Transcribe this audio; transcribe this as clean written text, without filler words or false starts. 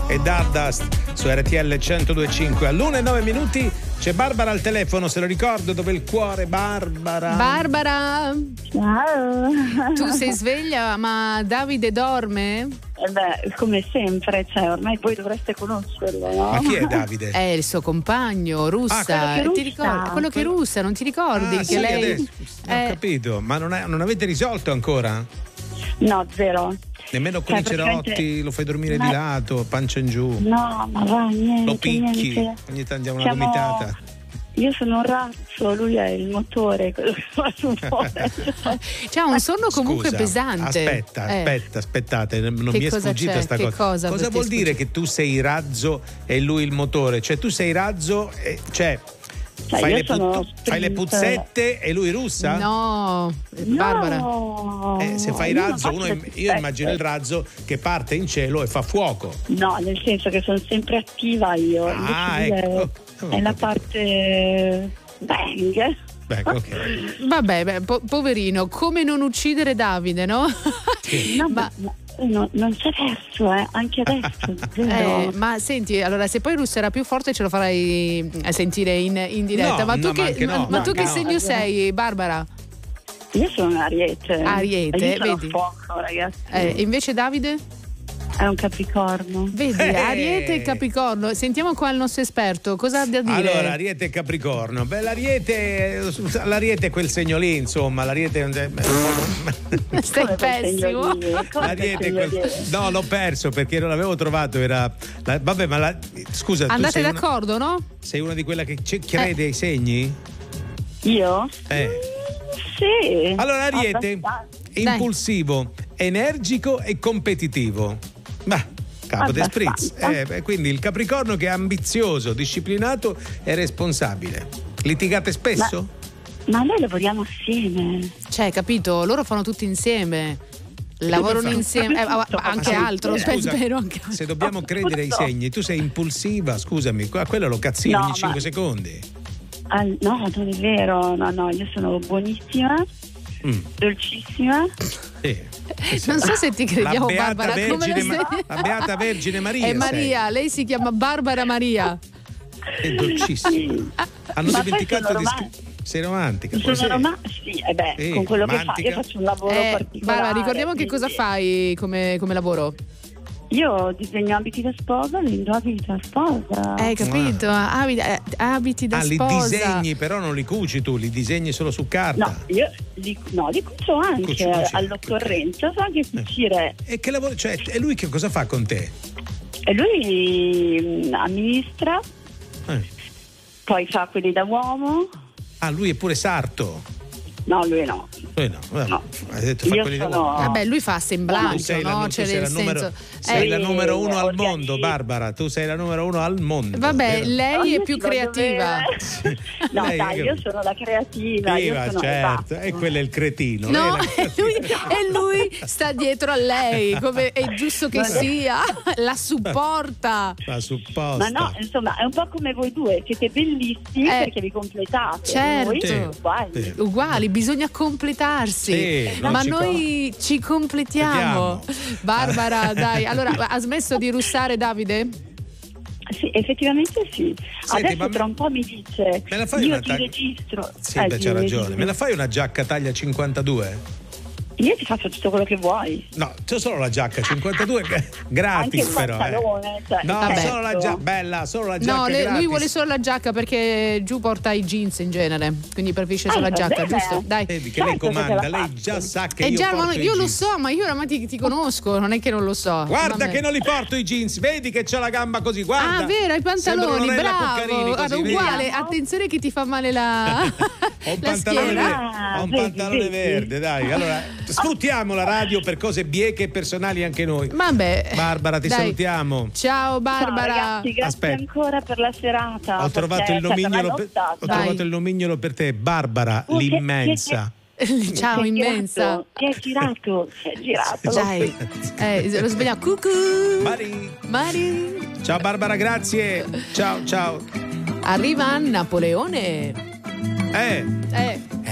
e Dardust su RTL 102.5. all'1:09 c'è Barbara al telefono, se lo ricordo, dove il cuore. Barbara. Ciao. Tu sei sveglia, ma Davide dorme? Come sempre, cioè ormai voi dovreste conoscerlo, no? Ma chi è Davide? È il suo compagno, russa. quello che Ti ricordi? Quello che russa, non ti ricordi? Che sì, lei. adesso, ho capito, ma non avete risolto ancora? No, zero. Nemmeno con i cerotti, lo fai dormire di lato, pancia in giù. No, ma va, niente. Lo picchi, niente. ogni tanto diamo una gomitata. Io sono un razzo, lui è il motore, quello che fa sul muore. C'ha un sonno comunque Scusa, pesante. Aspettate, non mi è sfuggita sta cosa. Cosa vuol dire che tu sei il razzo e lui il motore? Cioè tu sei razzo, fai le puzzette e lui russa? No, Barbara. Se fai razzo, io immagino il razzo che parte in cielo e fa fuoco. No, nel senso che sono sempre attiva io. Ecco. È la parte bang. Okay. Vabbè, poverino, come non uccidere Davide, no? Sì. No, ma non c'è verso, anche adesso. Ma senti, allora se poi russerà più forte ce lo farai sentire in diretta. Ma tu che segno sei, Barbara? Io sono un Ariete. Io sono vedi? Fuoco, ragazzi. Invece Davide? È un Capricorno. Vedi, Ariete e Capricorno. Sentiamo qua il nostro esperto, cosa ha da dire? Allora, Ariete e Capricorno. L'Ariete è quel segno lì, insomma. L'Ariete stai pessimo. No, l'ho perso perché non l'avevo trovato. Scusa, andate d'accordo, no? Sei una di quella che crede ai segni? Io? Sì. Allora, Ariete, impulsivo, energico e competitivo. Capo de spritz. Quindi il Capricorno che è ambizioso, disciplinato e responsabile. Litigate spesso? Ma noi lavoriamo assieme. Cioè, capito? Loro fanno tutto insieme. Lavorano insieme, anche altro. Spero anche se dobbiamo credere ai segni, tu sei impulsiva, scusami, quello lo cazzini ogni 5 secondi. No, non è vero. No, io sono buonissima, dolcissima. Non so se ti crediamo, Barbara. La Beata Vergine Maria. È Maria, lei si chiama Barbara Maria. È dolcissima. Hanno dimenticato di sei romantica. Con quello romantica. Che faccio un lavoro particolare. Barbara, ricordiamo che cosa fai come lavoro? Io disegno abiti da sposa, vendo abiti da sposa. Hai capito? Abiti da sposa. Li disegni, però non li cuci tu, li disegni solo su carta. No, io li cucio anche cuci. All'occorrenza, so anche cucire. E che lavoro? Cioè, e lui che cosa fa con te? E lui amministra, poi fa quelli da uomo. Lui è pure sarto. No, lui no. No. Hai detto Vabbè, lui fa assemblaggio, no? Sei la numero uno al mondo, Barbara. Tu sei la numero uno al mondo. Vabbè, lei è più creativa. No, io sono la creativa. Certo. E quello è il cretino. No, e lui sta dietro a lei, come è giusto che sia. La supporta. Ma no, insomma, è un po' come voi due, siete bellissimi perché vi completate. Certo. Noi uguali, bisogna completarsi, ma noi ci completiamo. Barbara, dai, allora ha smesso di russare Davide? Sì, effettivamente sì. Adesso tra un po' mi dice io ti registro. Sì, c'ha ragione. Me la fai una giacca taglia 52? Io ti faccio tutto quello che vuoi. No, c'è solo la giacca 52 gratis. Anche il pantalone, solo la giacca, bella, solo la giacca. No, lui vuole solo la giacca perché giù porta i jeans in genere, quindi preferisce solo la giacca, giusto? Dai. Vedi che lei comanda, lei già sa che io lo so, ma io oramai ti conosco, non è che non lo so. Guarda che non li porto i jeans, vedi che c'ha la gamba così, guarda. Vero, i pantaloni, bravo. Guarda, uguale, attenzione che ti fa male la Ho un pantalone verde, dai. Allora sfruttiamo la radio per cose bieche e personali anche noi. Vabbè. Barbara, ti salutiamo. Ciao Barbara. Ciao, ragazzi, grazie ancora per la serata. Ho trovato il nomignolo per te, Barbara, l'immensa. Ciao immensa. Ti è girato. Dai. Lo svegliamo. Cucù. Mari. Ciao Barbara, grazie. Ciao. Arriva Napoleone.